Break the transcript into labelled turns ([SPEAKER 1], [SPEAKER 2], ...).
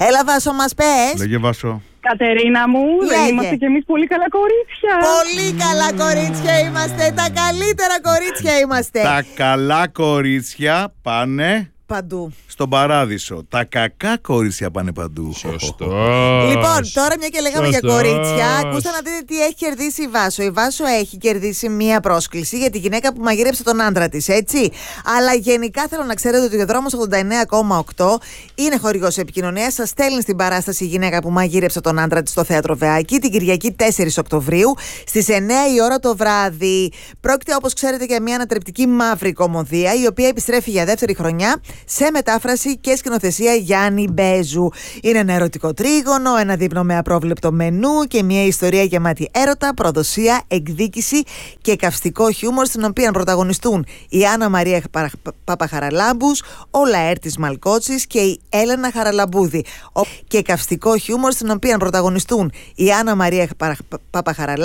[SPEAKER 1] Έλα Βάσο, μας πες.
[SPEAKER 2] Λέγε Βάσο.
[SPEAKER 3] Κατερίνα μου, δεν είμαστε κι εμείς πολύ καλά κορίτσια?
[SPEAKER 1] Πολύ καλά κορίτσια είμαστε. Τα καλύτερα κορίτσια είμαστε.
[SPEAKER 2] Τα καλά κορίτσια πάνε
[SPEAKER 1] παντού.
[SPEAKER 2] Στον παράδεισο. Τα κακά κορίτσια πάνε παντού.
[SPEAKER 4] Σωστό.
[SPEAKER 1] Λοιπόν, τώρα μια και λέγαμε για κορίτσια, ακούστε να δείτε τι έχει κερδίσει η Βάσο. Η Βάσο έχει κερδίσει μία πρόσκληση για τη γυναίκα που μαγείρεψε τον άντρα της, έτσι. Αλλά γενικά θέλω να ξέρετε ότι ο Δρόμος 89,8 είναι χορηγός επικοινωνίας. Σας στέλνει στην παράσταση η γυναίκα που μαγείρεψε τον άντρα της στο Θέατρο Βεάκη την Κυριακή 4 Οκτωβρίου στις 9 η ώρα το βράδυ. Πρόκειται, όπως ξέρετε, για μια ανατρεπτική μαύρη κομμωδία, η οποία επιστρέφει για δεύτερη χρονιά σε μετάφραση και σκηνοθεσία Γιάννη Μπέζου. Είναι ένα ερωτικό τρίγωνο, ένα δείπνο με απρόβλεπτο μενού και μια ιστορία γεμάτη έρωτα, προδοσία, εκδίκηση και καυστικό χιούμορ, στην οποία πρωταγωνιστούν η Άννα Μαρία Παπαχαραλάμπους, ο Λαέρτης Μαλκότσης και η Έλενα Χαραλαμπούδη. Και καυστικό χιούμορ, στην οποία πρωταγωνιστούν η Άννα Μαρία Παπαχαραλάμπους,